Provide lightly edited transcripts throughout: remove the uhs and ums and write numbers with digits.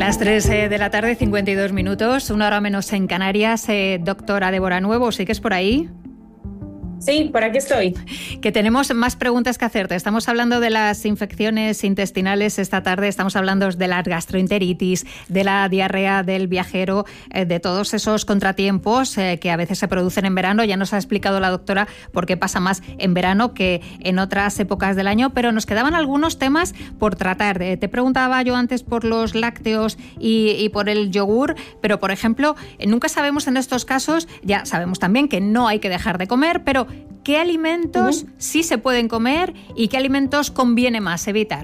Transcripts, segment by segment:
Las 3 de la tarde, 52 minutos, una hora menos en Canarias. Doctora Débora Nuevo, ¿sigues por ahí? Sí, por aquí estoy. Que tenemos más preguntas que hacerte. Estamos hablando de las infecciones intestinales esta tarde, estamos hablando de la gastroenteritis, de la diarrea del viajero, de todos esos contratiempos que a veces se producen en verano. Ya nos ha explicado la doctora por qué pasa más en verano que en otras épocas del año, pero nos quedaban algunos temas por tratar. Te preguntaba yo antes por los lácteos y por el yogur, pero por ejemplo, nunca sabemos en estos casos, ya sabemos también que no hay que dejar de comer, pero ¿qué alimentos sí se pueden comer y qué alimentos conviene más evitar?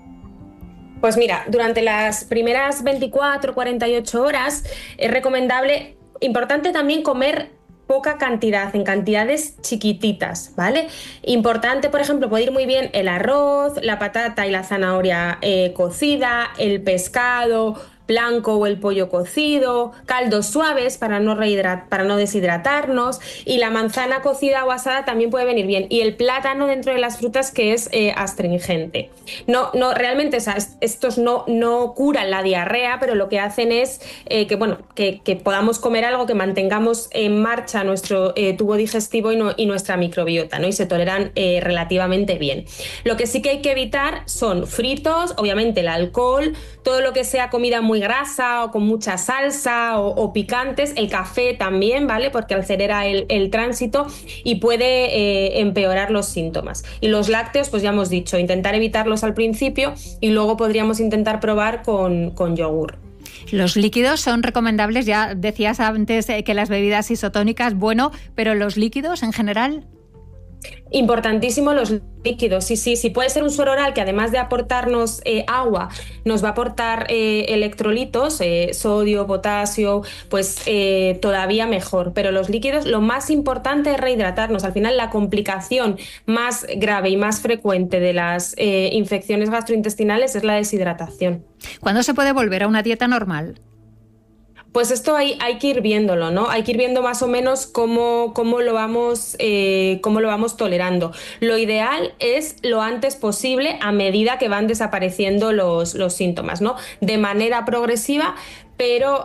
Pues mira, durante las primeras 24, 48 horas es recomendable, importante también comer poca cantidad, en cantidades chiquititas, ¿vale? Importante, por ejemplo, puede ir muy bien el arroz, la patata y la zanahoria cocida, el pescado blanco o el pollo cocido, caldos suaves para no deshidratarnos, y la manzana cocida o asada también puede venir bien, y el plátano dentro de las frutas, que es astringente. Realmente, o sea, estos no curan la diarrea, pero lo que hacen es que podamos comer algo que mantengamos en marcha nuestro tubo digestivo y nuestra microbiota, ¿no? Y se toleran relativamente bien. Lo que sí que hay que evitar son fritos, obviamente el alcohol, todo lo que sea comida muy grasa o con mucha salsa o picantes, el café también, ¿vale? Porque acelera el tránsito y puede empeorar los síntomas. Y los lácteos, pues ya hemos dicho, intentar evitarlos al principio y luego podríamos intentar probar con yogur. Los líquidos son recomendables, ya decías antes que las bebidas isotónicas, bueno, pero los líquidos en general. Importantísimo los líquidos, sí. Puede ser un suero oral que, además de aportarnos agua, nos va a aportar electrolitos, sodio, potasio, pues todavía mejor. Pero los líquidos, lo más importante es rehidratarnos. Al final, la complicación más grave y más frecuente de las infecciones gastrointestinales es la deshidratación. ¿Cuándo se puede volver a una dieta normal? Pues esto hay que ir viéndolo, ¿no? Hay que ir viendo más o menos cómo lo vamos tolerando. Lo ideal es lo antes posible, a medida que van desapareciendo los síntomas, ¿no? De manera progresiva, pero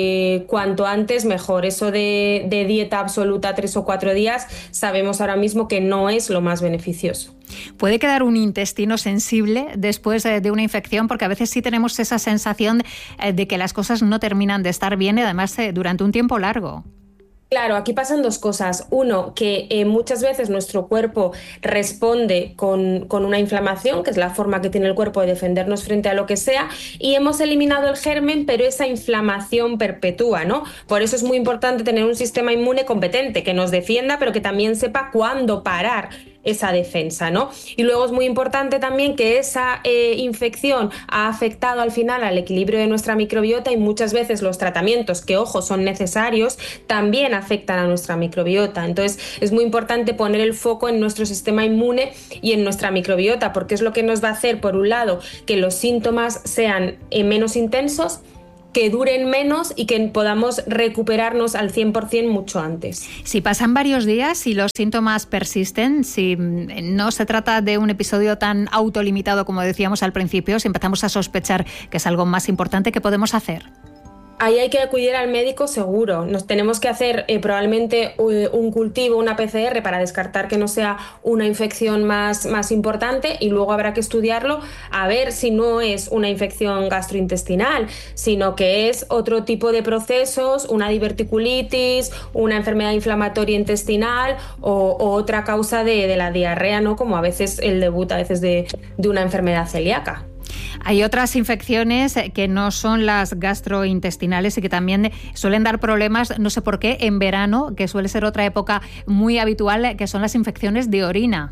cuanto antes mejor. Eso de dieta absoluta 3 o 4 días, sabemos ahora mismo que no es lo más beneficioso. ¿Puede quedar un intestino sensible después de una infección? Porque a veces sí tenemos esa sensación de que las cosas no terminan de estar bien y además durante un tiempo largo. Claro, aquí pasan dos cosas. Uno, que muchas veces nuestro cuerpo responde con una inflamación, que es la forma que tiene el cuerpo de defendernos frente a lo que sea, y hemos eliminado el germen, pero esa inflamación perpetúa, ¿no? Por eso es muy importante tener un sistema inmune competente, que nos defienda, pero que también sepa cuándo parar esa defensa, ¿no? Y luego es muy importante también que esa infección ha afectado al final al equilibrio de nuestra microbiota, y muchas veces los tratamientos, que ojo, son necesarios, también afectan a nuestra microbiota. Entonces es muy importante poner el foco en nuestro sistema inmune y en nuestra microbiota, porque es lo que nos va a hacer, por un lado, que los síntomas sean menos intensos, que duren menos y que podamos recuperarnos al 100% mucho antes. Si pasan varios días y los síntomas persisten, si no se trata de un episodio tan autolimitado como decíamos al principio, si empezamos a sospechar que es algo más importante, ¿qué podemos hacer? Ahí hay que acudir al médico seguro. Nos tenemos que hacer probablemente un cultivo, una PCR, para descartar que no sea una infección más importante, y luego habrá que estudiarlo a ver si no es una infección gastrointestinal, sino que es otro tipo de procesos, una diverticulitis, una enfermedad inflamatoria intestinal o otra causa de la diarrea, ¿no? Como a veces el debut de una enfermedad celíaca. Hay otras infecciones que no son las gastrointestinales y que también suelen dar problemas, no sé por qué, en verano, que suele ser otra época muy habitual, que son las infecciones de orina.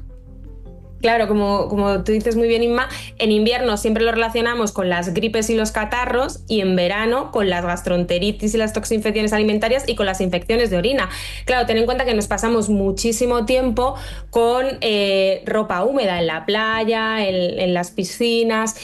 Claro, como tú dices muy bien, Inma, en invierno siempre lo relacionamos con las gripes y los catarros, y en verano con las gastroenteritis y las toxinfecciones alimentarias y con las infecciones de orina. Claro, ten en cuenta que nos pasamos muchísimo tiempo con ropa húmeda en la playa, en las piscinas,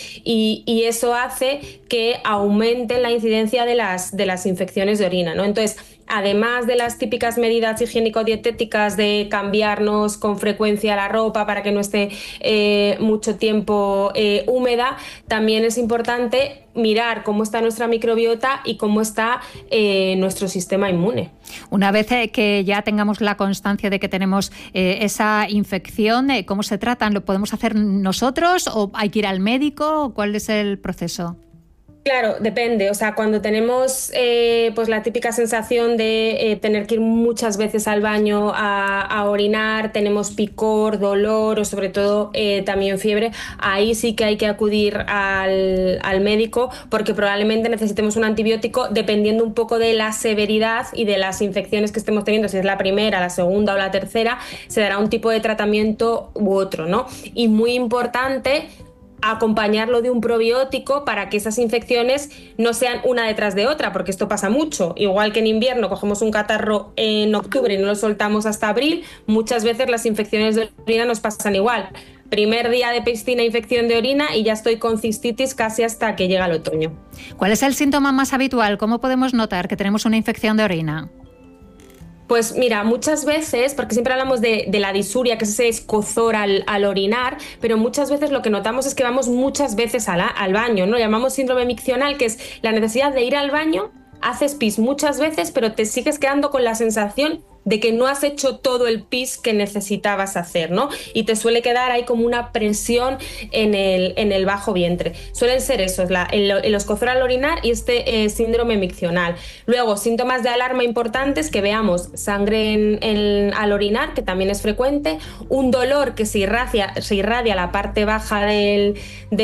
y eso hace que aumente la incidencia de las infecciones de orina, ¿no? Entonces, además de las típicas medidas higiénico-dietéticas de cambiarnos con frecuencia la ropa para que no esté mucho tiempo húmeda, también es importante mirar cómo está nuestra microbiota y cómo está nuestro sistema inmune. Una vez que ya tengamos la constancia de que tenemos esa infección, ¿cómo se tratan? ¿Lo podemos hacer nosotros o hay que ir al médico? ¿Cuál es el proceso? Claro, depende. O sea, cuando tenemos pues la típica sensación de tener que ir muchas veces al baño a orinar, tenemos picor, dolor o sobre todo también fiebre, ahí sí que hay que acudir al médico porque probablemente necesitemos un antibiótico dependiendo un poco de la severidad y de las infecciones que estemos teniendo. Si es la primera, la segunda o la tercera, se dará un tipo de tratamiento u otro, ¿no? Y muy importante acompañarlo de un probiótico para que esas infecciones no sean una detrás de otra, porque esto pasa mucho. Igual que en invierno cogemos un catarro en octubre y no lo soltamos hasta abril, muchas veces las infecciones de orina nos pasan igual. Primer día de piscina, infección de orina y ya estoy con cistitis casi hasta que llega el otoño. ¿Cuál es el síntoma más habitual? ¿Cómo podemos notar que tenemos una infección de orina? Pues mira, muchas veces, porque siempre hablamos de la disuria, que es ese escozor al orinar, pero muchas veces lo que notamos es que vamos muchas veces al baño, ¿no? Lo llamamos síndrome miccional, que es la necesidad de ir al baño, haces pis muchas veces, pero te sigues quedando con la sensación de que no has hecho todo el pis que necesitabas hacer, ¿no? Y te suele quedar ahí como una presión en el bajo vientre. Suelen ser esos, el escozor al orinar y este síndrome miccional. Luego, síntomas de alarma importantes, que veamos sangre al orinar, que también es frecuente, un dolor que se irradia la parte baja de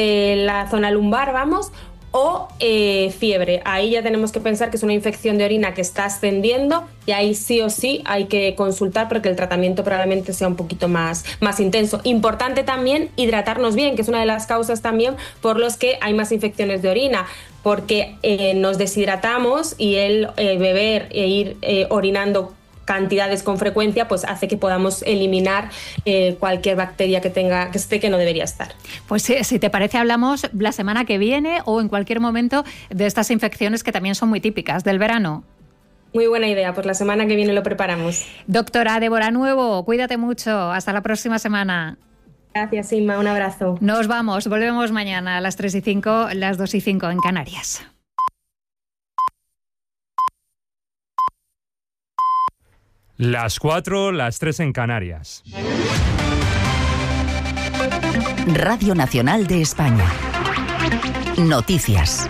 la zona lumbar, vamos, o fiebre. Ahí ya tenemos que pensar que es una infección de orina que está ascendiendo y ahí sí o sí hay que consultar porque el tratamiento probablemente sea un poquito más intenso. Importante también hidratarnos bien, que es una de las causas también por los que hay más infecciones de orina, porque nos deshidratamos y el beber e ir orinando cantidades con frecuencia, pues hace que podamos eliminar cualquier bacteria que esté que no debería estar. Pues si te parece, hablamos la semana que viene o en cualquier momento de estas infecciones que también son muy típicas del verano. Muy buena idea, pues la semana que viene lo preparamos. Doctora Débora Nuevo, cuídate mucho, hasta la próxima semana. Gracias, Inma, un abrazo. Nos vamos, volvemos mañana a las 3:05, las 2:05 en Canarias. Las 4, las 3 en Canarias. Radio Nacional de España. Noticias.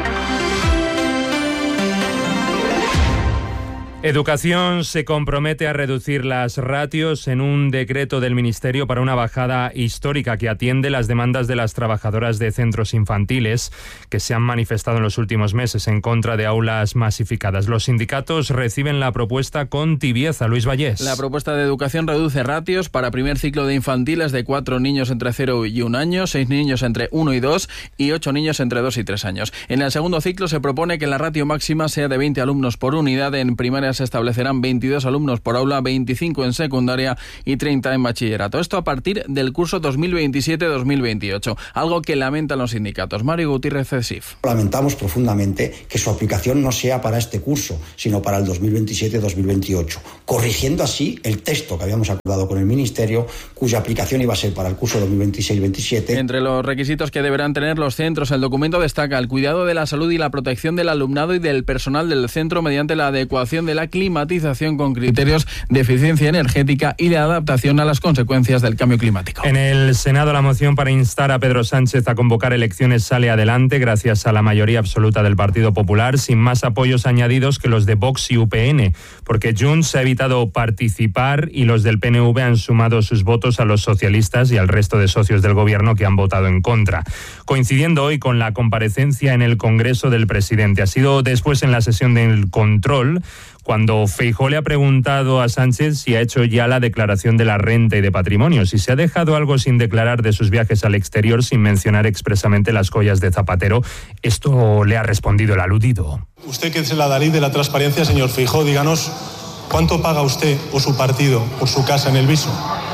Educación se compromete a reducir las ratios en un decreto del Ministerio para una bajada histórica que atiende las demandas de las trabajadoras de centros infantiles que se han manifestado en los últimos meses en contra de aulas masificadas. Los sindicatos reciben la propuesta con tibieza. Luis Vallés. La propuesta de educación reduce ratios para primer ciclo de infantiles de 4 niños entre 0 y 1 año, 6 niños entre 1 y 2 y 8 niños entre 2 y 3 años. En el segundo ciclo se propone que la ratio máxima sea de 20 alumnos por unidad. En primaria se establecerán 22 alumnos por aula, 25 en secundaria y 30 en bachillerato. Esto a partir del curso 2027-2028, algo que lamentan los sindicatos. Mario Gutiérrez Cesif. Lamentamos profundamente que su aplicación no sea para este curso, sino para el 2027-2028, corrigiendo así el texto que habíamos acordado con el Ministerio, cuya aplicación iba a ser para el curso 2026-27. Entre los requisitos que deberán tener los centros, el documento destaca el cuidado de la salud y la protección del alumnado y del personal del centro mediante la adecuación de la climatización con criterios de eficiencia energética y de adaptación a las consecuencias del cambio climático. En el Senado, la moción para instar a Pedro Sánchez a convocar elecciones sale adelante gracias a la mayoría absoluta del Partido Popular, sin más apoyos añadidos que los de Vox y UPN, porque Junts ha evitado participar y los del PNV han sumado sus votos a los socialistas y al resto de socios del gobierno que han votado en contra. Coincidiendo hoy con la comparecencia en el Congreso del presidente. Ha sido después en la sesión del control cuando Feijóo le ha preguntado a Sánchez si ha hecho ya la declaración de la renta y de patrimonio, si se ha dejado algo sin declarar de sus viajes al exterior sin mencionar expresamente las joyas de Zapatero. Esto le ha respondido el aludido. Usted, que es el adalid de la transparencia, señor Feijóo, díganos cuánto paga usted o su partido por su casa en El Viso.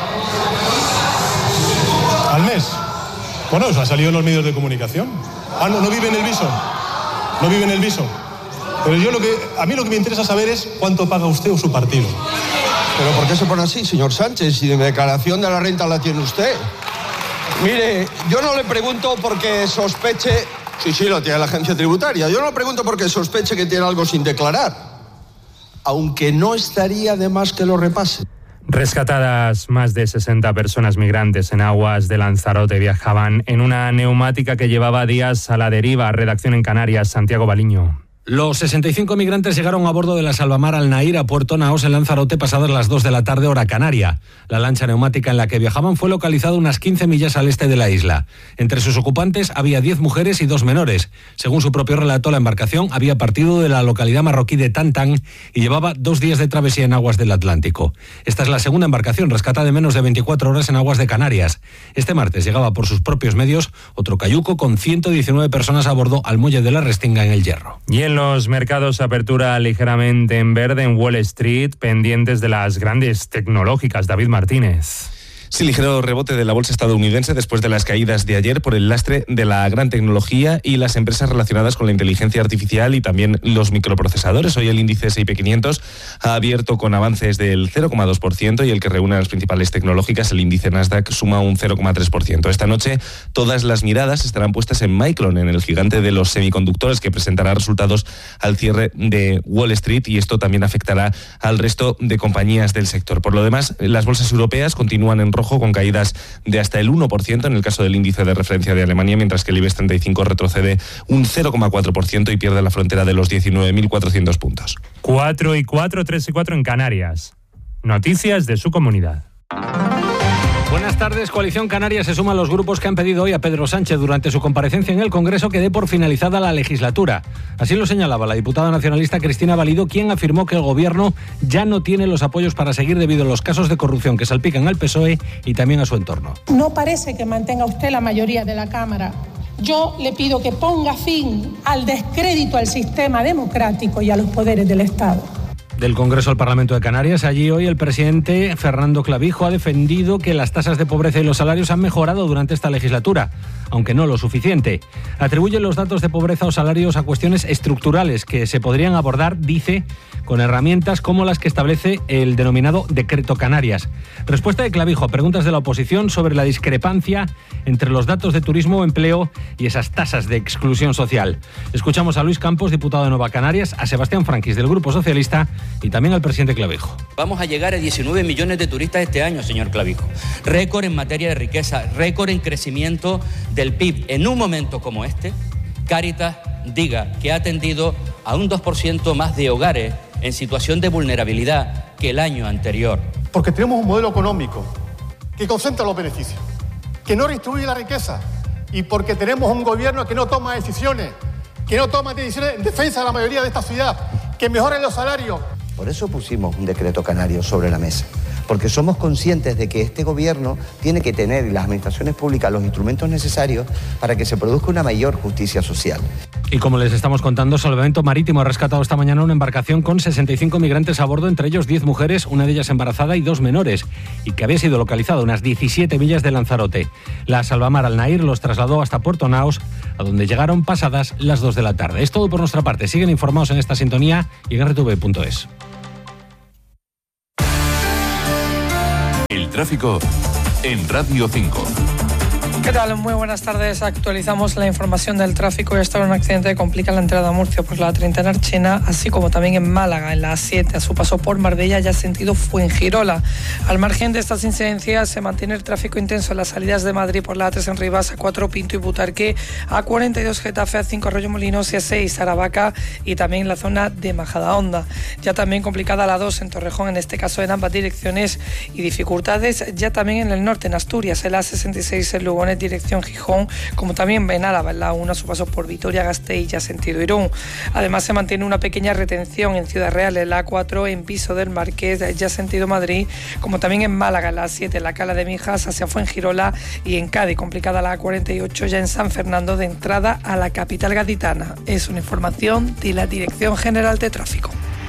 ¿Al mes? Bueno, eso ha salido en los medios de comunicación. Ah, ¿no vive en El Viso? ¿No vive en El Viso? Pero a mí lo que me interesa saber es cuánto paga usted o su partido. ¿Pero por qué se pone así, señor Sánchez? Si de declaración de la renta la tiene usted. Mire, yo no le pregunto porque sospeche... Sí, lo tiene la agencia tributaria. Yo no le pregunto porque sospeche que tiene algo sin declarar. Aunque no estaría de más que lo repase. Rescatadas más de 60 personas migrantes en aguas de Lanzarote. Viajaban en una neumática que llevaba días a la deriva. Redacción en Canarias, Santiago Baliño. Los 65 migrantes llegaron a bordo de la Salvamar Al Nair a Puerto Naos en Lanzarote pasadas las 2 de la tarde hora canaria. La lancha neumática en la que viajaban fue localizada unas 15 millas al este de la isla. Entre sus ocupantes había 10 mujeres y 2 menores. Según su propio relato, la embarcación había partido de la localidad marroquí de Tantán y llevaba 2 días de travesía en aguas del Atlántico. Esta es la segunda embarcación rescatada en menos de 24 horas en aguas de Canarias. Este martes llegaba por sus propios medios otro cayuco con 119 personas a bordo al muelle de la Restinga en El Hierro. Y en los mercados, apertura ligeramente en verde en Wall Street, pendientes de las grandes tecnológicas. David Martínez. Sí, ligero rebote de la bolsa estadounidense después de las caídas de ayer por el lastre de la gran tecnología y las empresas relacionadas con la inteligencia artificial y también los microprocesadores. Hoy el índice S&P 500 ha abierto con avances del 0,2% y el que reúne a las principales tecnológicas, el índice Nasdaq, suma un 0,3%. Esta noche todas las miradas estarán puestas en Micron, en el gigante de los semiconductores, que presentará resultados al cierre de Wall Street, y esto también afectará al resto de compañías del sector. Por lo demás, las bolsas europeas continúan en rojo con caídas de hasta el 1% en el caso del índice de referencia de Alemania, mientras que el IBEX 35 retrocede un 0,4% y pierde la frontera de los 19.400 puntos. 4:04, 3:04 en Canarias. Noticias de su comunidad. Buenas tardes. Coalición Canaria se suma a los grupos que han pedido hoy a Pedro Sánchez durante su comparecencia en el Congreso que dé por finalizada la legislatura. Así lo señalaba la diputada nacionalista Cristina Valido, quien afirmó que el Gobierno ya no tiene los apoyos para seguir debido a los casos de corrupción que salpican al PSOE y también a su entorno. No parece que mantenga usted la mayoría de la Cámara. Yo le pido que ponga fin al descrédito al sistema democrático y a los poderes del Estado. Del Congreso al Parlamento de Canarias, allí hoy el presidente Fernando Clavijo ha defendido que las tasas de pobreza y los salarios han mejorado durante esta legislatura, aunque no lo suficiente. Atribuye los datos de pobreza o salarios a cuestiones estructurales que se podrían abordar, dice, con herramientas como las que establece el denominado Decreto Canarias. Respuesta de Clavijo a preguntas de la oposición sobre la discrepancia entre los datos de turismo o empleo y esas tasas de exclusión social. Escuchamos a Luis Campos, diputado de Nueva Canarias, a Sebastián Franquis del Grupo Socialista y también al presidente Clavijo. Vamos a llegar a 19 millones de turistas este año, señor Clavijo. Récord en materia de riqueza, récord en crecimiento del PIB. En un momento como este, Cáritas diga que ha atendido a un 2% más de hogares en situación de vulnerabilidad que el año anterior. Porque tenemos un modelo económico que concentra los beneficios, que no distribuye la riqueza, y porque tenemos un gobierno que no toma decisiones en defensa de la mayoría de esta ciudad, que mejoren los salarios. Por eso pusimos un decreto canario sobre la mesa, porque somos conscientes de que este gobierno tiene que tener, y las administraciones públicas, los instrumentos necesarios para que se produzca una mayor justicia social. Y como les estamos contando, Salvamento Marítimo ha rescatado esta mañana una embarcación con 65 migrantes a bordo, entre ellos 10 mujeres, una de ellas embarazada y 2 menores, y que había sido localizada a unas 17 millas de Lanzarote. La Salvamar Al Nair los trasladó hasta Puerto Naos, a donde llegaron pasadas las 2 de la tarde. Es todo por nuestra parte. Siguen informados en esta sintonía y en rtv.es. El tráfico en Radio 5. ¿Qué tal? Muy buenas tardes. Actualizamos la información del tráfico. Esta hora un accidente que complica la entrada a Murcia por la 30 en Archena, así como también en Málaga, en la A7, a su paso por Marbella, ya sentido Fuengirola. Al margen de estas incidencias, se mantiene el tráfico intenso en las salidas de Madrid por la A3 en Rivas, A4 Pinto y Butarque, A42 Getafe, A5 Arroyo-Molinos y A6 Aravaca, y también la zona de Majadahonda. Ya también complicada la 2 en Torrejón, en este caso en ambas direcciones, y dificultades ya también en el norte, en Asturias, en la A66 en Lugones, dirección Gijón, como también en Álava, en la 1 a su paso por Vitoria-Gasteiz, ya sentido Irún. Además, se mantiene una pequeña retención en Ciudad Real, en la A4 en Piso del Marqués, ya sentido Madrid, como también en Málaga, en la A7 en la Cala de Mijas hacia Fuengirola, y en Cádiz complicada la A48 ya en San Fernando de entrada a la capital gaditana. Es una información de la Dirección General de Tráfico.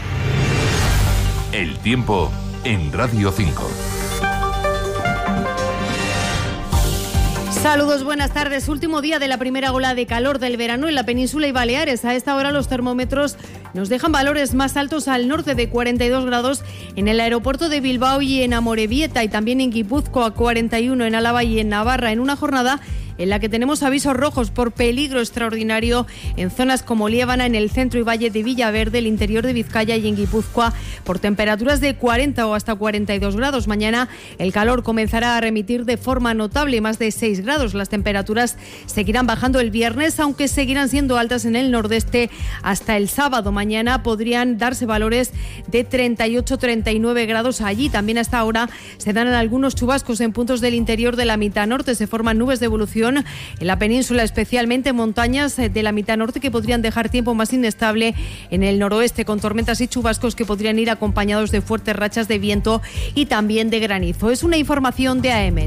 El tiempo en Radio 5. Saludos, buenas tardes. Último día de la primera ola de calor del verano en la península y Baleares. A esta hora los termómetros nos dejan valores más altos al norte de 42 grados en el aeropuerto de Bilbao y en Amorebieta, y también en Guipúzcoa 41, en Álava y en Navarra, en una jornada en la que tenemos avisos rojos por peligro extraordinario en zonas como Liébana, en el centro y valle de Villaverde, el interior de Vizcaya y en Guipúzcoa, por temperaturas de 40 o hasta 42 grados. Mañana el calor comenzará a remitir de forma notable, más de 6 grados. Las temperaturas seguirán bajando el viernes, aunque seguirán siendo altas en el nordeste hasta el sábado. Mañana podrían darse valores de 38-39 grados allí. También hasta ahora se dan algunos chubascos en puntos del interior de la mitad norte. Se forman nubes de evolución en la península, especialmente en montañas de la mitad norte, que podrían dejar tiempo más inestable en el noroeste, con tormentas y chubascos que podrían ir acompañados de fuertes rachas de viento y también de granizo. Es una información de AEMET.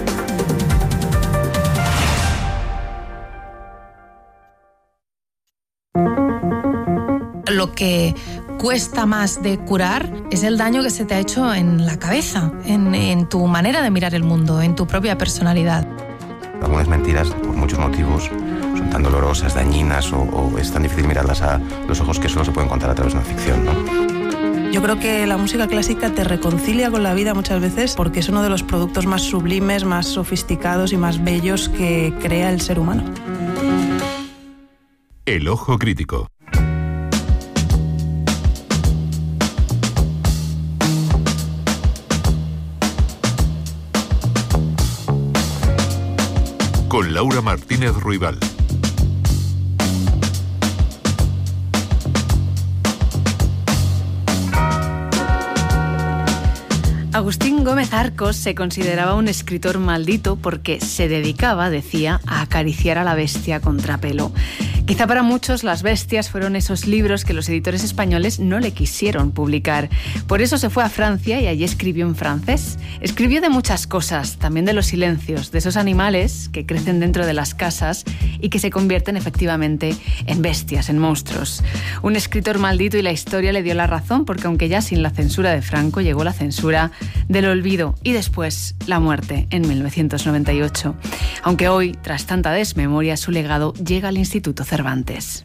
Lo que cuesta más de curar es el daño que se te ha hecho en la cabeza, en tu manera de mirar el mundo, en tu propia personalidad. Algunas mentiras, por muchos motivos, son tan dolorosas, dañinas o es tan difícil mirarlas a los ojos que solo se pueden contar a través de una ficción, ¿no? Yo creo que la música clásica te reconcilia con la vida muchas veces porque es uno de los productos más sublimes, más sofisticados y más bellos que crea el ser humano. El ojo crítico. Con Laura Martínez Ruibal. Agustín Gómez Arcos se consideraba un escritor maldito porque se dedicaba, decía, a acariciar a la bestia contrapelo. Quizá para muchos Las Bestias fueron esos libros que los editores españoles no le quisieron publicar. Por eso se fue a Francia y allí escribió en francés. Escribió de muchas cosas, también de los silencios, de esos animales que crecen dentro de las casas y que se convierten efectivamente en bestias, en monstruos. Un escritor maldito, y la historia le dio la razón, porque aunque ya sin la censura de Franco llegó la censura del olvido y después la muerte en 1998. Aunque hoy, tras tanta desmemoria, su legado llega al Instituto Cervantes.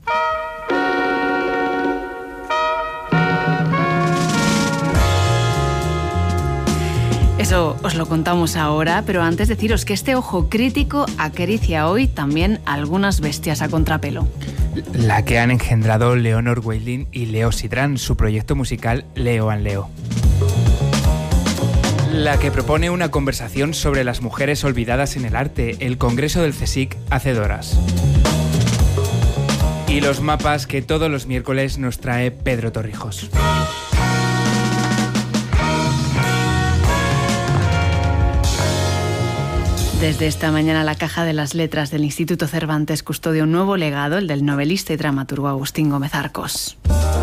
Eso os lo contamos ahora, pero antes deciros que este ojo crítico acaricia hoy también algunas bestias a contrapelo. La que han engendrado Leonor Weilin y Leo Sidran, su proyecto musical Leo and Leo. La que propone una conversación sobre las mujeres olvidadas en el arte, el Congreso del CSIC Hacedoras. Y los mapas que todos los miércoles nos trae Pedro Torrijos. Desde esta mañana la Caja de las Letras del Instituto Cervantes custodia un nuevo legado, el del novelista y dramaturgo Agustín Gómez Arcos.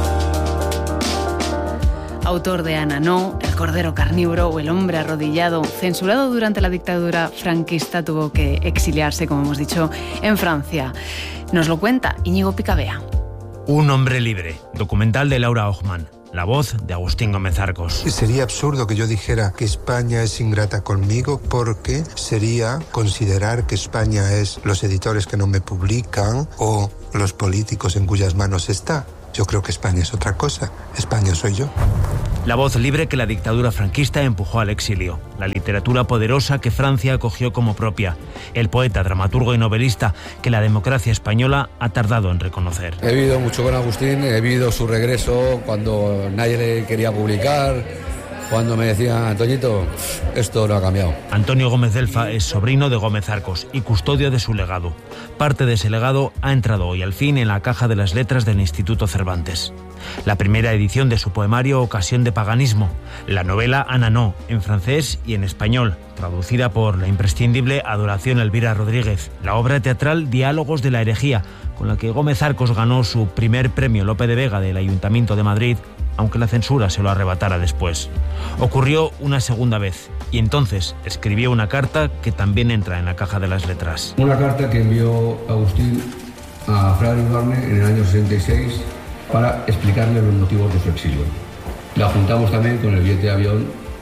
Autor de Ana No, El Cordero Carnívoro o El Hombre Arrodillado, censurado durante la dictadura franquista, tuvo que exiliarse, como hemos dicho, en Francia. Nos lo cuenta Íñigo Picabea. Un hombre libre, documental de Laura Hochman. La voz de Agustín Gómez Arcos. Sería absurdo que yo dijera que España es ingrata conmigo, porque sería considerar que España es los editores que no me publican o los políticos en cuyas manos está. Yo creo que España es otra cosa. España soy yo. La voz libre que la dictadura franquista empujó al exilio. La literatura poderosa que Francia acogió como propia. El poeta, dramaturgo y novelista que la democracia española ha tardado en reconocer. He vivido mucho con Agustín, he vivido su regreso cuando nadie le quería publicar, cuando me decían, Antoñito, esto no ha cambiado. Antonio Gómez Delfa es sobrino de Gómez Arcos y custodio de su legado. Parte de ese legado ha entrado hoy al fin en la Caja de las Letras del Instituto Cervantes. La primera edición de su poemario Ocasión de Paganismo, la novela Ana No, en francés y en español, traducida por la imprescindible Adoración Elvira Rodríguez, la obra teatral Diálogos de la herejía, con la que Gómez Arcos ganó su primer premio Lope de Vega del Ayuntamiento de Madrid, aunque la censura se lo arrebatara después. Ocurrió una segunda vez, y entonces escribió una carta que también entra en la Caja de las Letras. Una carta que envió Agustín a Fra Ibarne en el año 66 para explicarle los motivos de su exilio. La juntamos también con el billete de avión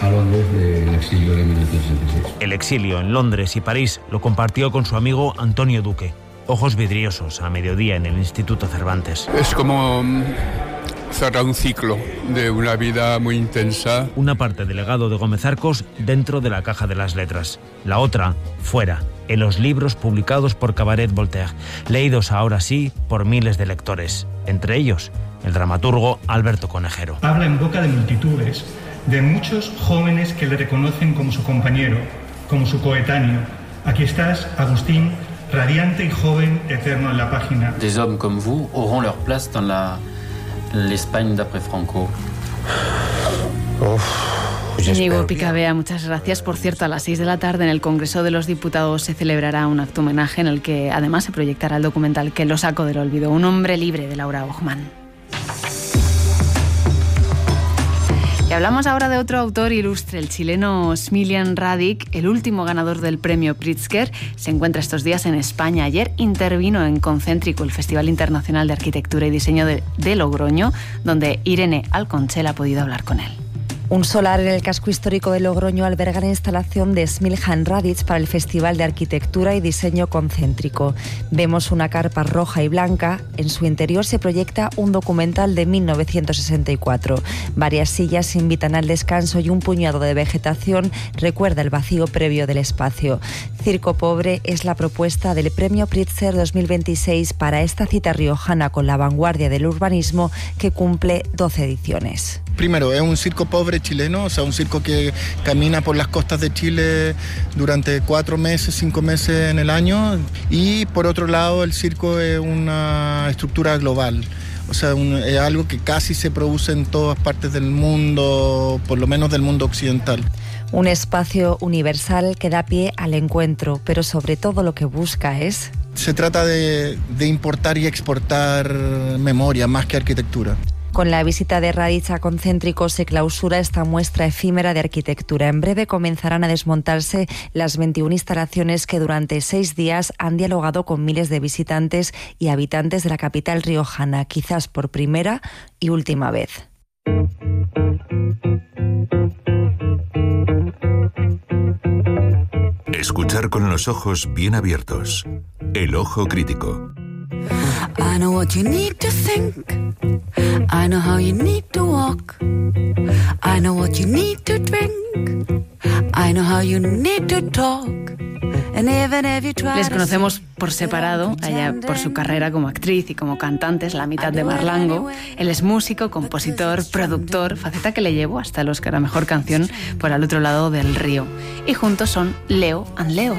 a Londres del exilio de 1966. El exilio en Londres y París lo compartió con su amigo Antonio Duque. Ojos vidriosos a mediodía en el Instituto Cervantes. Es como cerrar un ciclo de una vida muy intensa. Una parte del legado de Gómez Arcos dentro de la caja de las letras. La otra, fuera, en los libros publicados por Cabaret Voltaire, leídos ahora sí por miles de lectores. Entre ellos, el dramaturgo Alberto Conejero. Habla en boca de multitudes, de muchos jóvenes que le reconocen como su compañero, como su coetáneo. Aquí estás, Agustín, radiante y joven, eterno en la página. Des hommes comme vous auront leur place dans l'Espagne d'après Franco. Íñigo Picabea, muchas gracias. Por cierto, a las 6 de la tarde en el Congreso de los Diputados se celebrará un acto homenaje en el que además se proyectará el documental Que lo saco del olvido, un hombre libre, de Laura Ochman. Y hablamos ahora de otro autor ilustre, el chileno Smiljan Radic, el último ganador del premio Pritzker. Se encuentra estos días en España. Ayer intervino en Concéntrico, el Festival Internacional de Arquitectura y Diseño de Logroño, donde Irene Alconchel ha podido hablar con él. Un solar en el casco histórico de Logroño alberga la instalación de Smiljan Radic para el Festival de Arquitectura y Diseño Concéntrico. Vemos una carpa roja y blanca. En su interior se proyecta un documental de 1964. Varias sillas invitan al descanso y un puñado de vegetación recuerda el vacío previo del espacio. Circo Pobre es la propuesta del Premio Pritzker 2026 para esta cita riojana con la vanguardia del urbanismo que cumple 12 ediciones. Primero, es un circo pobre chileno, o sea, un circo que camina por las costas de Chile durante 4 meses, 5 meses en el año. Y por otro lado, el circo es una estructura global. O sea, es algo que casi se produce en todas partes del mundo, por lo menos del mundo occidental. Un espacio universal que da pie al encuentro, pero sobre todo lo que busca es... Se trata de importar y exportar memoria más que arquitectura. Con la visita de Radic a Concéntrico se clausura esta muestra efímera de arquitectura. En breve comenzarán a desmontarse las 21 instalaciones que durante 6 días han dialogado con miles de visitantes y habitantes de la capital riojana, quizás por primera y última vez. Escuchar con los ojos bien abiertos. El ojo crítico. I know what you need to think. I know how you need to walk. I know what you need to drink. I know how you need to talk. And even if you try. Les conocemos por separado, allá por su carrera como actriz y como cantante, es la mitad de Marlango. Él es músico, compositor, productor, faceta que le llevó hasta el Oscar a Mejor Canción por Al otro lado del río. Y juntos son Leo and Leo.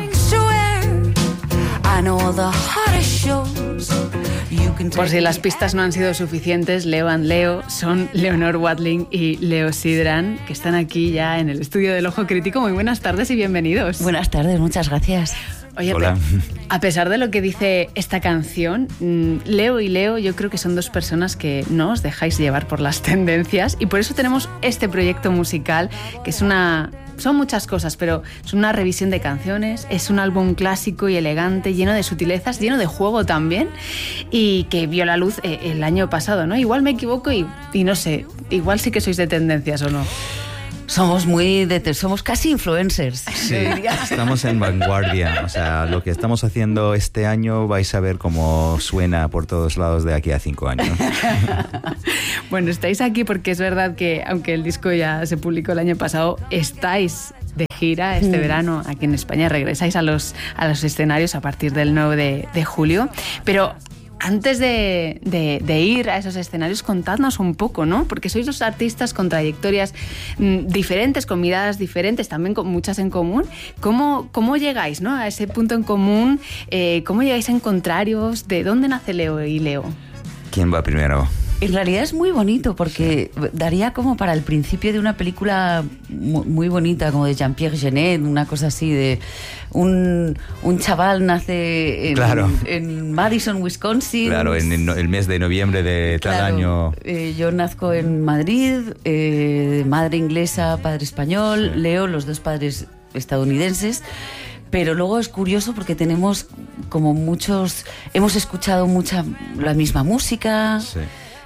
Por si las pistas no han sido suficientes, Leo and Leo son Leonor Watling y Leo Sidran, que están aquí ya en el estudio del Ojo Crítico. Muy buenas tardes y bienvenidos. Buenas tardes, muchas gracias. Oye, hola. A pesar de lo que dice esta canción, Leo y Leo yo creo que son dos personas que no os dejáis llevar por las tendencias y por eso tenemos este proyecto musical que es son muchas cosas, pero es una revisión de canciones, es un álbum clásico y elegante, lleno de sutilezas, lleno de juego también, y que vio la luz el año pasado, ¿no? Igual me equivoco y no sé, igual sí que sois de tendencias o no. Somos somos casi influencers. Sí, estamos en vanguardia. O sea, lo que estamos haciendo este año vais a ver cómo suena por todos lados de aquí a 5 años. Bueno, estáis aquí porque es verdad que, aunque el disco ya se publicó el año pasado, estáis de gira este verano aquí en España. Regresáis a los escenarios a partir del 9 de julio. Pero antes de ir a esos escenarios, contadnos un poco, ¿no? Porque sois dos artistas con trayectorias diferentes, con miradas diferentes, también con muchas en común. ¿Cómo llegáis, ¿no? A ese punto en común? ¿Cómo llegáis a encontraros? ¿De dónde nace Leo y Leo? ¿Quién va primero? En realidad es muy bonito porque daría como para el principio de una película muy bonita, como de Jean-Pierre Jeunet, una cosa así de un chaval nace en Madison, Wisconsin. Claro, en el mes de noviembre de tal año. Yo nazco en Madrid, madre inglesa, padre español, sí. Leo, los dos padres estadounidenses. Pero luego es curioso porque tenemos como hemos escuchado la misma música. Sí.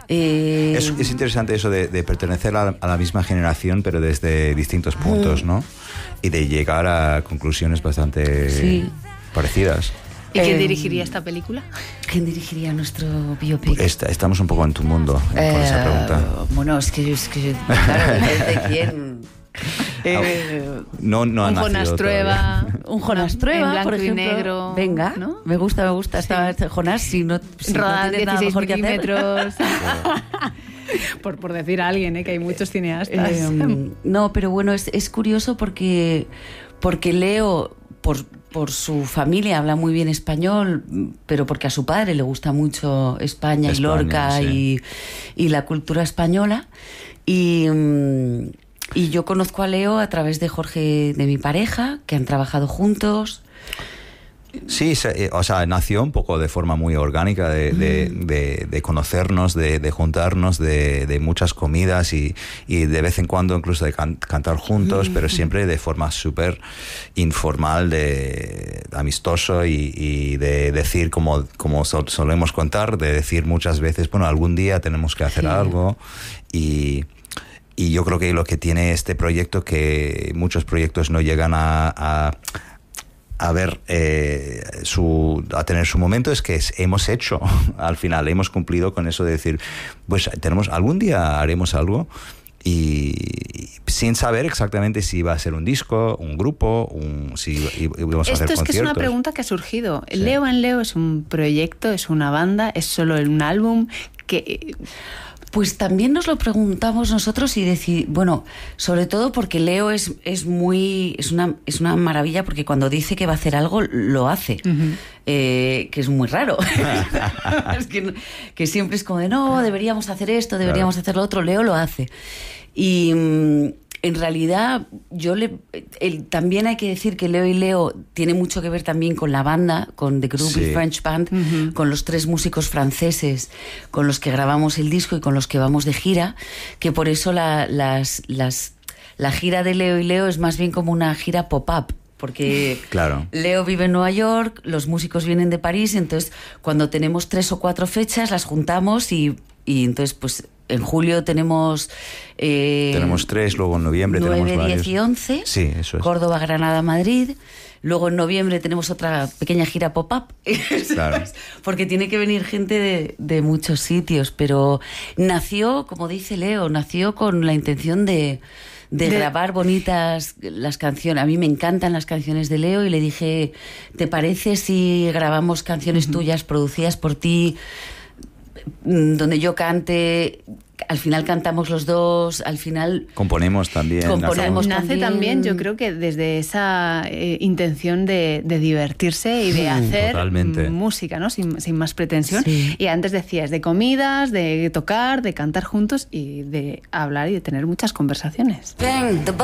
Es interesante eso de pertenecer a la misma generación, pero desde distintos puntos, ¿no? Y de llegar a conclusiones bastante parecidas. ¿Y quién dirigiría esta película? ¿Quién dirigiría nuestro biopic? Estamos un poco en tu mundo con esa pregunta. Bueno, es que claro, depende de quién. No un Jonás Trueba, un Jonás Trueba, en blanco por ejemplo. y negro. Venga, ¿no? Me gusta. Estaba Jonás, si no tienes nada mejor que hacer. Por decir a alguien, que hay muchos cineastas. No, pero bueno, es curioso porque Leo, por su familia, habla muy bien español, pero porque a su padre le gusta mucho España y Lorca, sí. y la cultura española. Y yo conozco a Leo a través de Jorge, de mi pareja, que han trabajado juntos. Sí, o sea, nació un poco de forma muy orgánica de conocernos, de juntarnos, de muchas comidas y de vez en cuando incluso de cantar juntos, pero siempre de forma súper informal, amistoso y de decir, como solemos contar, de decir muchas veces, bueno, algún día tenemos que hacer algo y yo creo que lo que tiene este proyecto, que muchos proyectos no llegan a ver a tener su momento, es que hemos hecho al final, hemos cumplido con eso de decir, pues algún día haremos algo, y sin saber exactamente si va a ser un disco, un grupo, si vamos a hacer conciertos. Esto es que es una pregunta que ha surgido. Sí. Leo en Leo es un proyecto, es una banda, es solo un álbum que... Pues también nos lo preguntamos nosotros y bueno, sobre todo porque Leo es una maravilla, porque cuando dice que va a hacer algo, lo hace, que es muy raro. Es que siempre es como de, no, deberíamos hacer esto, deberíamos hacer lo otro. Leo lo hace. Y en realidad, también hay que decir que Leo y Leo tiene mucho que ver también con la banda, con The Groovy French Band, con los 3 músicos franceses con los que grabamos el disco y con los que vamos de gira, que por eso la gira de Leo y Leo es más bien como una gira pop-up. Porque Leo vive en Nueva York, los músicos vienen de París, entonces cuando tenemos 3 o 4 fechas las juntamos y entonces pues en julio tenemos 3, luego en noviembre 9, tenemos varios. 10 y 11, sí, eso es. Córdoba, Granada, Madrid. Luego en noviembre tenemos otra pequeña gira pop-up, claro. Porque tiene que venir gente de muchos sitios, pero nació, como dice Leo, nació con la intención de grabar bonitas las canciones. A mí me encantan las canciones de Leo y le dije, ¿te parece si grabamos canciones tuyas producidas por ti, donde yo cante? Al final cantamos los dos, al final... Componemos también. Nace también, yo creo que desde esa intención de divertirse y de hacer música, ¿no? Sin más pretensión. Sí. Y antes decías de comidas, de tocar, de cantar juntos y de hablar y de tener muchas conversaciones.